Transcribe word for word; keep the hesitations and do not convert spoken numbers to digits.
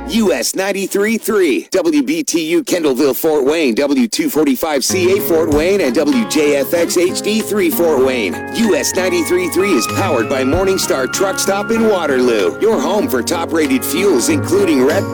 U S ninety-three point three, W B T U Kendallville, Fort Wayne, W two forty-five C A Fort Wayne, and W J F X H D three Fort Wayne. U S ninety-three point three is powered by Morningstar Truck Stop in Waterloo. Your home for top-rated fuels, including Red